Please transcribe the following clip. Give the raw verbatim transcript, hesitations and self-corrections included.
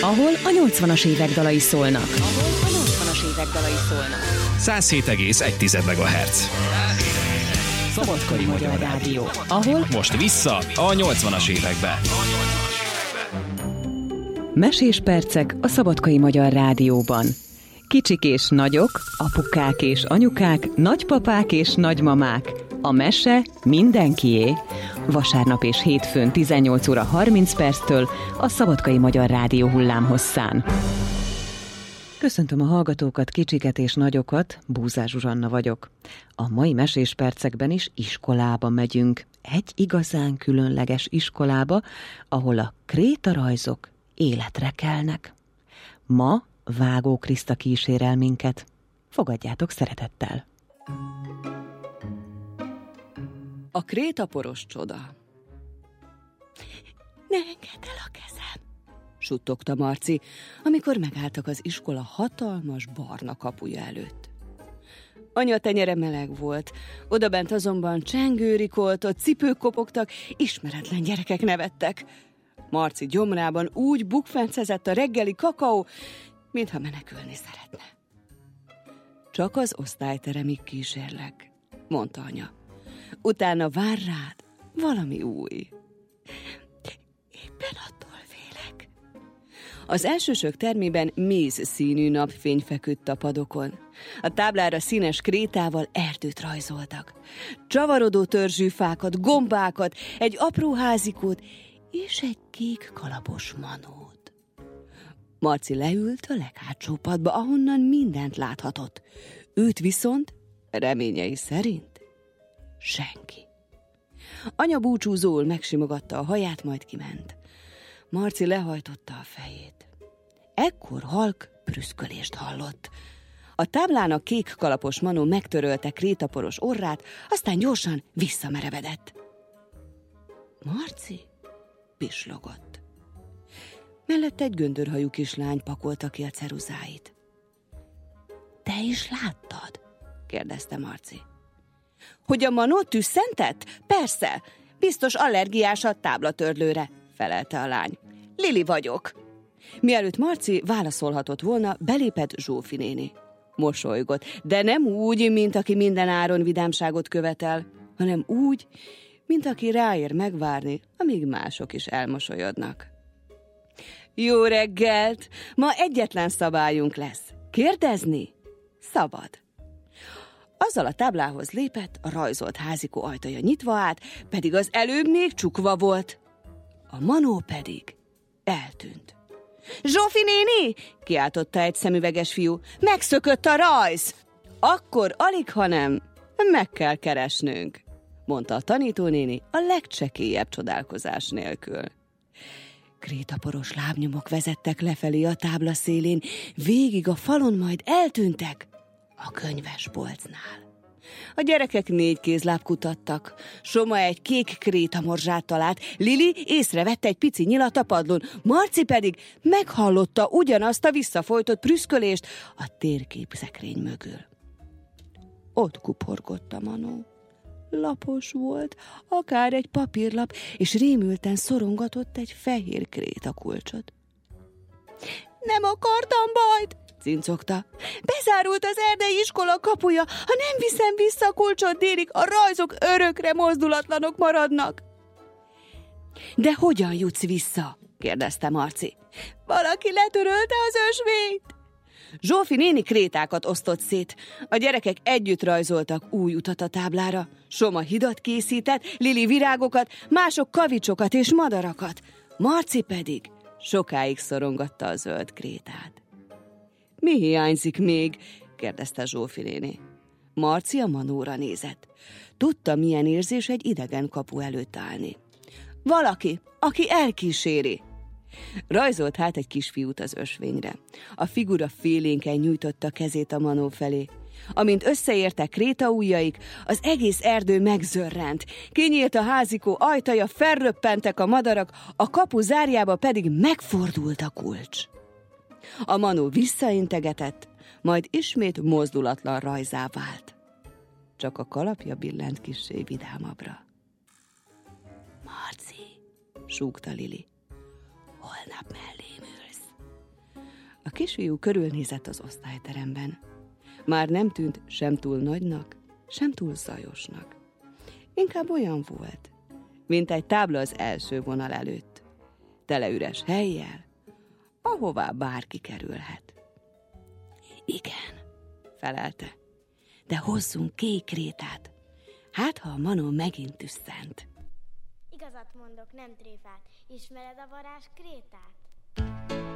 ahol a nyolcvanas évek dalai szólnak. Ahol a nyolcvanas évek dalai szólnak. száz hét egész egy megahertz. Szabadkai Magyar Rádió, ahol most vissza a nyolcvanas évekbe. Mesés percek a Szabadkai Magyar Rádióban. Kicsik és nagyok, apukák és anyukák, nagypapák és nagymamák. A mese mindenkié. Vasárnap és hétfőn tizennyolc óra harminc perctől a Szabadkai Magyar Rádió hullámhosszán. Köszöntöm a hallgatókat, kicsiket és nagyokat, Búzás Zsuzsanna vagyok. A mai mesés percekben is iskolába megyünk. Egy igazán különleges iskolába, ahol a krétarajzok életre kelnek. Ma Vágó Kriszta kísérel minket. Fogadjátok szeretettel! A krétaporos csoda. Ne engedd el a kezem, suttogta Marci, amikor megálltak az iskola hatalmas barna kapuja előtt. Anya tenyere meleg volt, odabent azonban csengő rikoltott, cipők kopogtak, ismeretlen gyerekek nevettek. Marci gyomrában úgy bukfencezett a reggeli kakaó, mintha menekülni szeretne. Csak az osztályteremig kísérlek, mondta anya. Utána vár rád valami új. Éppen attól félek. Az elsősök termében méz színű napfény feküdt a padokon. A táblára színes krétával erdőt rajzoltak. Csavarodó törzsű fákat, gombákat, egy apró házikót és egy kék kalapos manót. Marci leült a leghátsó padba, ahonnan mindent láthatott. Őt viszont, reményei szerint, senki. Anya búcsúzól megsimogatta a haját, majd kiment. Marci lehajtotta a fejét. Ekkor halk prüszkölést hallott. A táblán a kék kalapos manó megtörölte krétaporos orrát, aztán gyorsan visszamerevedett. Marci pislogott. Mellette egy göndörhajú kislány pakolta ki a ceruzáit. Te is láttad? kérdezte Marci. Hogy a manó tüsszentett? Persze, biztos allergiás a táblatörlőre, felelte a lány. Lili vagyok. Mielőtt Marci válaszolhatott volna, belépett Zsófi néni. Mosolygott, de nem úgy, mint aki minden áron vidámságot követel, hanem úgy, mint aki ráér megvárni, amíg mások is elmosolyodnak. Jó reggelt! Ma egyetlen szabályunk lesz. Kérdezni? Szabad. Azzal a táblához lépett, a rajzolt házikó ajtaja nyitva állt, pedig az előbb még csukva volt. A manó pedig eltűnt. Zsófi néni! Kiáltotta egy szemüveges fiú. Megszökött a rajz! Akkor alig, hanem meg kell keresnünk, mondta a tanítónéni a legcsekélyebb csodálkozás nélkül. Krétaporos lábnyomok vezettek lefelé a tábla szélén, végig a falon, majd eltűntek a könyvespolcnál. A gyerekek négy kézláb kutattak. Soma egy kék krétamorzsát talált, Lili észrevette egy pici nyilat a padlón, Marci pedig meghallotta ugyanazt a visszafolytott prüszkölést a térképszekrény mögül. Ott kuporgott a manó. Lapos volt, akár egy papírlap, és rémülten szorongatott egy fehér krétakulcsot. Nem akartam bajt, cincogta. Bezárult az erdei iskola kapuja, ha nem viszem vissza a kulcsot délig, a rajzok örökre mozdulatlanok maradnak. De hogyan jutsz vissza? kérdezte Marci. Valaki letörölte az ösvényt. Zsófi néni krétákat osztott szét. A gyerekek együtt rajzoltak új utat a táblára. Soma hidat készített, Lili virágokat, mások kavicsokat és madarakat. Marci pedig sokáig szorongatta a zöld krétát. Mi hiányzik még? kérdezte Zsófi néni. Marci a manóra nézett. Tudta, milyen érzés egy idegen kapu előtt állni. Valaki, aki elkíséri. Rajzolt hát egy kisfiút az ösvényre. A figura félénken nyújtotta kezét a manó felé. Amint összeértek krétaujjaik, az egész erdő megzörrent. Kinyílt a házikó ajtaja, felröppentek a madarak, a kapu zárjába pedig megfordult a kulcs. A manó visszaintegetett, majd ismét mozdulatlan rajzá vált. Csak a kalapja billent kissé vidámabbra. Marci, súgta Lili, holnap mellém ülsz. kisfiú körülnézett az osztályteremben. Már nem tűnt sem túl nagynak, sem túl zajosnak. Inkább olyan volt, mint egy tábla az első vonal előtt, tele üres hellyel, ahová bárki kerülhet. Igen, felelte, de hozzunk kék krétát, hát ha a Manon megint tüsszent. Igazat mondok, nem tréfát. Ismered a varázs krétát?